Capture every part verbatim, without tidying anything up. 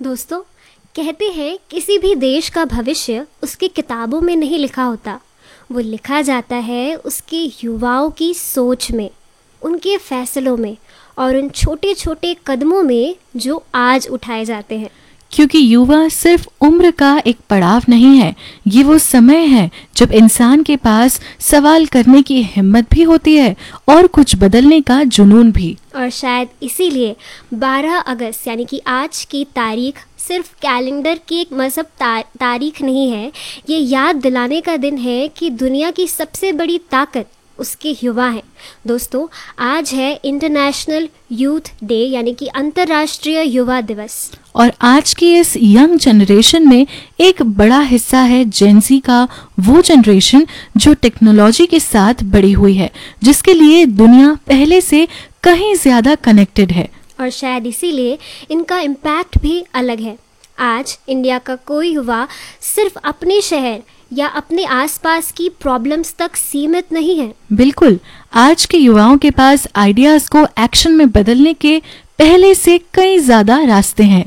दोस्तों, कहते हैं किसी भी देश का भविष्य उसकी किताबों में नहीं लिखा होता, वो लिखा जाता है उसके युवाओं की सोच में, उनके फैसलों में और उन छोटे छोटे कदमों में जो आज उठाए जाते हैं। क्योंकि युवा सिर्फ उम्र का एक पड़ाव नहीं है, ये वो समय है जब इंसान के पास सवाल करने की हिम्मत भी होती है और कुछ बदलने का जुनून भी। और शायद इसीलिए बारह अगस्त यानी कि आज की तारीख सिर्फ कैलेंडर की एक मजहब ता, तारीख नहीं है, ये याद दिलाने का दिन है कि दुनिया की सबसे बड़ी ताकत उसके युवा हैं। दोस्तों, आज है इंटरनेशनल यूथ डे यानी कि अंतर्राष्ट्रीय युवा दिवस। और आज की इस यंग जनरेशन में एक बड़ा हिस्सा है जेनजी का, वो जनरेशन जो टेक्नोलॉजी के साथ बड़ी हुई है, जिसके लिए दुनिया पहले से कहीं ज्यादा कनेक्टेड है। और शायद इसीलिए इनका इम्पैक्ट भी अलग है। आज इंडिया का कोई युवा सिर्फ अपने शहर या अपने आसपास की प्रॉब्लम्स तक सीमित नहीं है। बिल्कुल, आज के युवाओं के पास आइडियाज को एक्शन में बदलने के पहले से कई ज्यादा रास्ते हैं,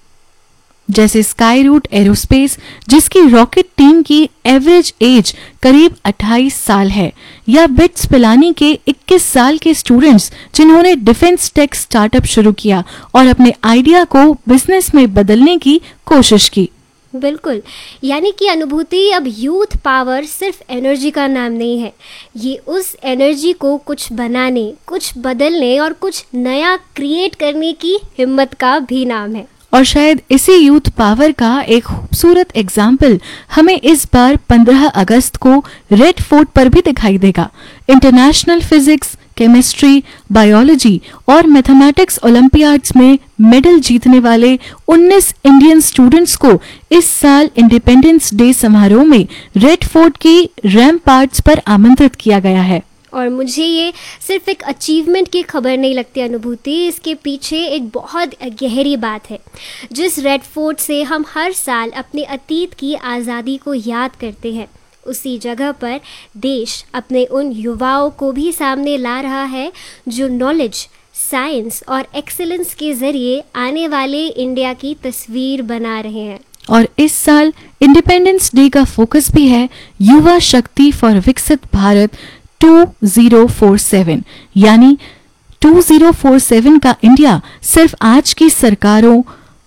जैसे स्काई रूट एरोस्पेस जिसकी रॉकेट टीम की एवरेज एज करीब अट्ठाईस साल है, या बिट्स पिलानी के इक्कीस साल के स्टूडेंट्स जिन्होंने डिफेंस टेक स्टार्टअप शुरू किया और अपने आइडिया को बिजनेस में बदलने की कोशिश की। बिल्कुल, यानी कि अनुभूति अब यूथ पावर सिर्फ एनर्जी का नाम नहीं है, ये उस एनर्जी को कुछ बनाने, कुछ बदलने और कुछ नया क्रिएट करने की हिम्मत का भी नाम है। और शायद इसी यूथ पावर का एक खूबसूरत एग्जाम्पल हमें इस बार पंद्रह अगस्त को रेड फोर्ट पर भी दिखाई देगा। इंटरनेशनल फिजिक्स, केमिस्ट्री, बायोलॉजी और मैथमेटिक्स ओलंपियाड्स में मेडल जीतने वाले उन्नीस इंडियन स्टूडेंट्स को इस साल इंडिपेंडेंस डे समारोह में रेड फोर्ट की रैम्पार्ट्स पर आमंत्रित किया गया है। और मुझे ये सिर्फ एक अचीवमेंट की खबर नहीं लगती अनुभूति, इसके पीछे एक बहुत गहरी बात है। जिस रेड फोर्ट से हम हर साल अपने अतीत की आज़ादी को याद करते हैं, उसी जगह पर देश अपने उन युवाओं को भी सामने ला रहा है जो नॉलेज, साइंस और एक्सीलेंस के जरिए आने वाले इंडिया की तस्वीर बना रहे हैं। और इस साल इंडिपेंडेंस डे का फोकस भी है युवा शक्ति फॉर विकसित भारत दो हज़ार सैंतालीस, यानी दो हज़ार सैंतालीस का इंडिया सिर्फ आज की सरकारों,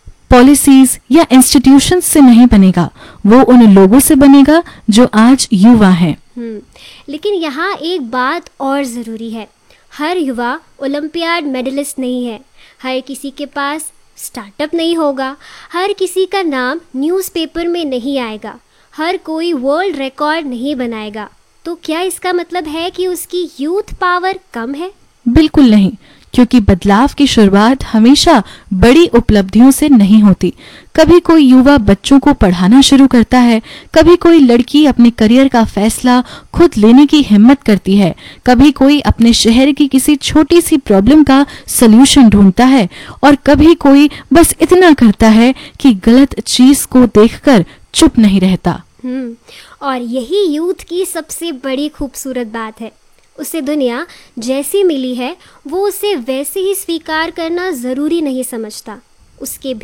पॉलिसीज या इंस्टीट्यूशंस से नहीं बनेगा, वो उन लोगों से बनेगा जो आज युवा हैं। हम्म, लेकिन यहाँ एक बात और ज़रूरी है, हर युवा ओलंपियाड मेडलिस्ट नहीं है, हर किसी के पास स्टार्टअप नहीं होगा, हर किसी का नाम न्यूज़पेपर में नहीं आएगा, हर कोई वर्ल्ड रिकॉर्ड नहीं बनाएगा। तो क्या इसका मतलब है कि उसकी यूथ पावर कम है? बिल्कुल नहीं, क्योंकि बदलाव की शुरुआत हमेशा बड़ी उपलब्धियों से नहीं होती। कभी कोई युवा बच्चों को पढ़ाना शुरू करता है, कभी कोई लड़की अपने करियर का फैसला खुद लेने की हिम्मत करती है, कभी कोई अपने शहर की किसी छोटी सी प्रॉब्लम का सलूशन ढूंढता है, और कभी कोई बस इतना करता है कि गलत चीज को देखकर चुप नहीं रहता। हम्म और यही यूथ की सबसे बड़ी खूबसूरत बात है। उसे दुनिया जैसी मिली है वो उसे वैसे ही स्वीकार करना ज़रूरी नहीं समझता, उसके